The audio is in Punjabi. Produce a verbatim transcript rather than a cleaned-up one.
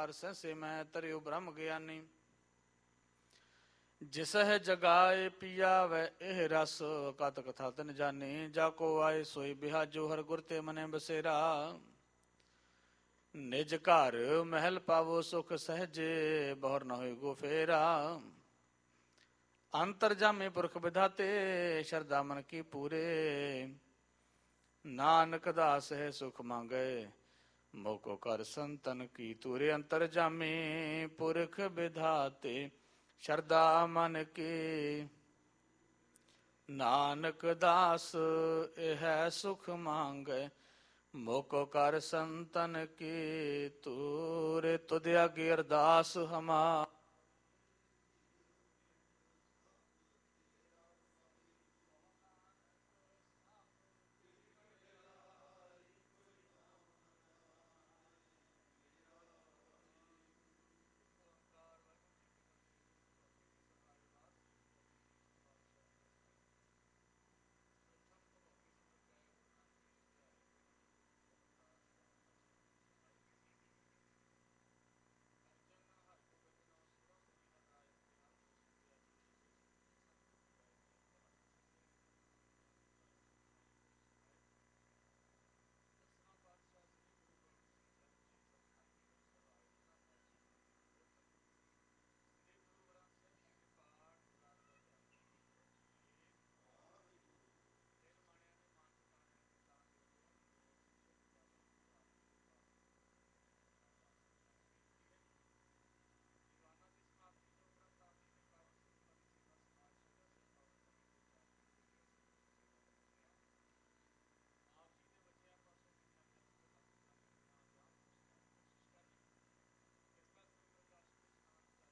ਅਵਤਾਰ ਸਹਿਸੇ ਮੈਂ ਤਰਿਉ ਬ੍ਰਹਮ ਗਿਆਨੀ। ਜਿਸਹਿ ਜਗਾਏ ਪੀਆ ਵੈ ਇਹ ਰਸ ਕਤ ਕਥਾ ਤਨ ਜਾਨੀ। ਜਾ ਕੋ ਆਏ ਸੋਈ ਬਿਹਾਜੋ ਹਰ ਗੁਰ ਤੇ ਮਨੇ ਬਸੇਰਾ। ਨਿਜ ਘਰ ਮਹਿਲ ਪਾਵੋ ਸੁਖ ਸਹਜੇ ਬਹੁਰ ਨ ਹੋਏ ਗੋ ਫੇਰਾ। ਅੰਤਰ ਜਾਮੇ ਪੁਰਖ ਵਿਧਾਤੇ ਸ਼ਰਧਾ ਮਨ ਕੀ ਪੂਰੇ। ਨਾਨਕ ਦਾਸ ਹੈ ਸੁਖ ਮੰਗੈ ਮੋਕੋ ਕਰ ਸੰਤਨ ਕੀ ਤੂਰੇ। ਅੰਤਰ ਜਾਮੇ ਪੁਰਖ ਵਿਧਾਤੇ ਸ਼ਰਧਾ ਮਨ ਕੀ। ਨਾਨਕ ਦਾਸ ਇਹ ਸੁਖ ਮੰਗੈ ਮੋਕੋ ਕਰ ਸੰਤਨ ਕੀ ਤੂਰੇ। ਤੁਧ ਆਗੇ ਅਰਦਾਸ ਹਮਾਰੀ